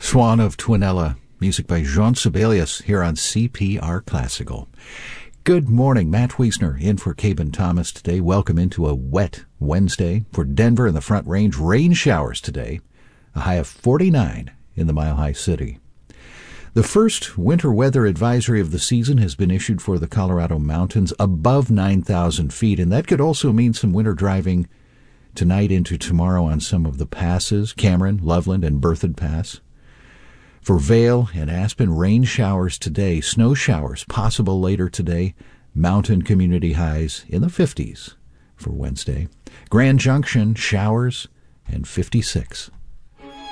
Swan of Twinella, music by Jean Sibelius here on CPR Classical. Good morning, Matt Wiesner in for Cabin Thomas today. Welcome into a wet Wednesday. For Denver and the Front Range, rain showers today, a high of 49 in the Mile High City. The first winter weather advisory of the season has been issued for the Colorado Mountains above 9,000 feet, and that could also mean some winter driving tonight into tomorrow on some of the passes, Cameron, Loveland, and Berthoud Pass. For Vail and Aspen, rain showers today, snow showers possible later today, mountain community highs in the 50s for Wednesday. Grand Junction, showers and 56.